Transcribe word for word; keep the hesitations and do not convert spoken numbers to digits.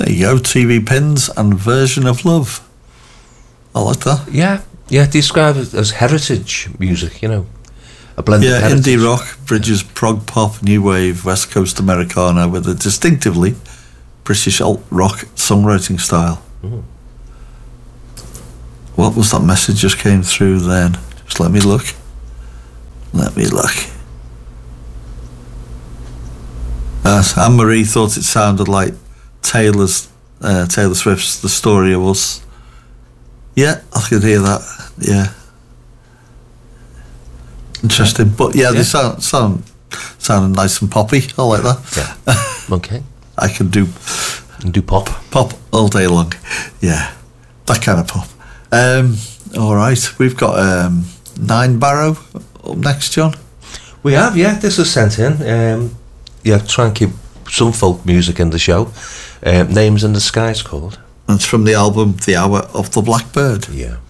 There you go, T V Pins and Version of Love. I like that. Yeah, yeah, describe it as heritage music, you know. A blend yeah, of heritage. Indie rock, bridges prog pop, new wave, West Coast Americana with a distinctively British alt rock songwriting style. Mm. What was that message just came through then? Just let me look. Let me look. Uh, Anne-Marie thought it sounded like Taylor's uh, Taylor Swift's The Story of Us. Yeah, I could hear that. Yeah. Interesting. But yeah, yeah. they sound, sound sounding nice and poppy. I like that. Yeah. Okay. I can do and do pop. Pop all day long. Yeah. That kind of pop. Um, all right. We've got um, Nine Barrow up next, John. We have, yeah. This was sent in. Um, yeah, try and keep some folk music in the show. Um, Names in the Sky, it's called. And it's from the album The Hour of the Blackbird. Yeah.